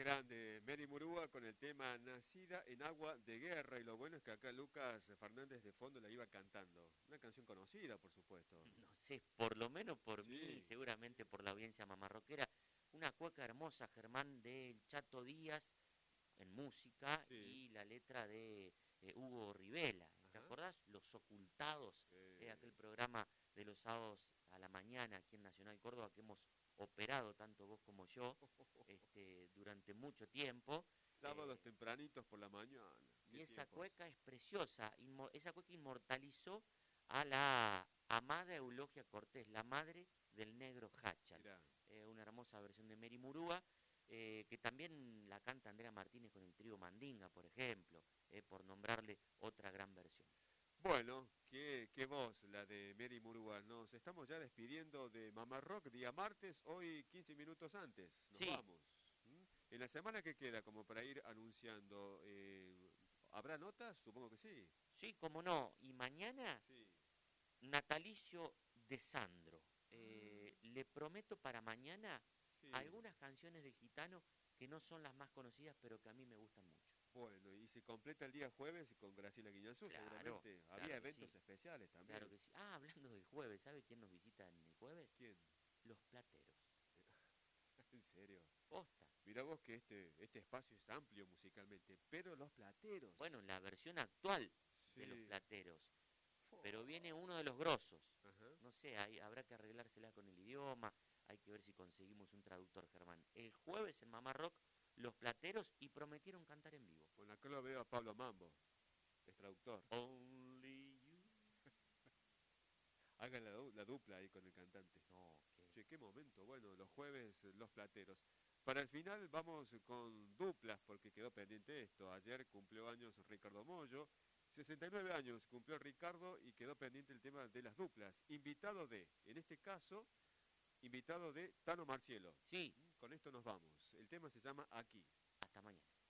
grande, Mary Murúa con el tema Nacida en agua de guerra. Y lo bueno es que acá Lucas Fernández de fondo la iba cantando. Una canción conocida, por supuesto. No sé, por lo menos por mí y Sí, seguramente por la audiencia mamarroquera, una cueca hermosa, Germán, del Chato Díaz en música sí. y la letra de Hugo Rivela. ¿Te Ajá. acordás? Los Ocultados, aquel programa de los sábados a la mañana aquí en Nacional Córdoba que hemos operado tanto vos como yo durante mucho tiempo. Sábados eh, tempranitos por la mañana. y Qué esa tiempos. cueca es preciosa, esa cueca inmortalizó a la amada Eulogia Cortés, la madre del negro Hachal. Mirá. Una hermosa versión de Mary Murúa, que también la canta Andrea Martínez con el trío Mandinga, por ejemplo, por nombrarle otra gran versión. Bueno, qué voz la de Mary Murúa. Nos estamos ya despidiendo de Mamá Rock, día martes, hoy 15 minutos antes. Nos Sí, vamos. En la semana que queda, como para ir anunciando, ¿habrá notas? Supongo que sí. sí, como no. Y mañana, Sí. natalicio de Sandro. Le prometo para mañana Sí. algunas canciones del gitano que no son las más conocidas, pero que a mí me gustan mucho. Bueno, y se completa el día jueves con Graciela Guiñazú, Claro, seguramente. Había claro que eventos sí, especiales también. claro que sí. Ah, hablando del jueves, ¿sabe quién nos visita en el jueves? ¿Quién? Los Plateros. En serio. Posta. Mirá vos que este espacio es amplio musicalmente, pero los plateros. Bueno, la versión actual de Los Sí. Plateros. Pero Fua. viene uno de los grosos. Ajá. No sé, habrá que arreglársela con el idioma. Hay que ver si conseguimos un traductor, Germán. El jueves en Mamá Rock, Los Plateros y prometieron cantar en vivo. Bueno, acá lo veo a Pablo Mambo, es traductor. Only you. Hagan la dupla ahí con el cantante. No, que... Che, qué momento. Bueno, los jueves, los plateros. Para el final vamos con duplas, porque quedó pendiente esto. Ayer cumplió años Ricardo Mollo. 69 años cumplió Ricardo y quedó pendiente el tema de las duplas. Invitado de, en este caso, invitado de Tano Marcielo. Sí, Con esto nos vamos. El tema se llama Aquí. hasta mañana.